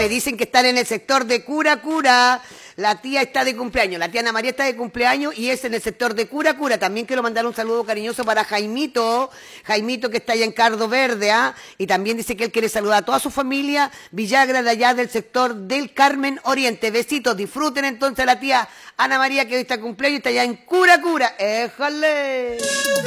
Me dicen que están en el sector de Cura Cura. La tía está de cumpleaños, la tía Ana María está de cumpleaños y es en el sector de Cura Cura. También quiero mandar un saludo cariñoso para Jaimito que está allá en Cardo Verde, ¿ah? Y también dice que él quiere saludar a toda su familia, Villagra de allá del sector del Carmen Oriente. Besitos, disfruten entonces a la tía Ana María que hoy está de cumpleaños y está allá en Cura Cura. ¡Éjale!